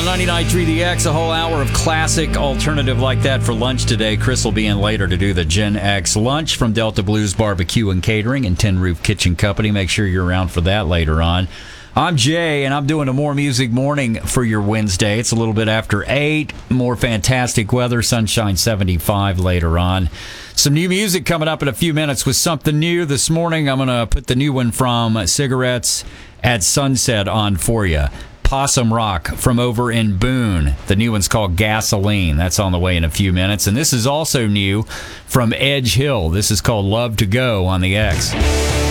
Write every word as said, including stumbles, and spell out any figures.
on ninety-nine point three The X, a whole hour of classic alternative like that for lunch today. Chris will be in later to do the Gen X lunch from Delta Blues Barbecue and Catering and Tin Roof Kitchen Company. Make sure you're around for that later on. I'm Jay, and I'm doing a More Music Morning for your Wednesday. It's a little bit after eight. More fantastic weather, sunshine seventy-five later on. Some new music coming up in a few minutes with something new. This morning, I'm going to put the new one from Cigarettes at Sunset on for you. Possum Rock from over in Boone. The new one's called Gasoline. That's on the way in a few minutes. And this is also new from Edge Hill. This is called Love to Go on the X.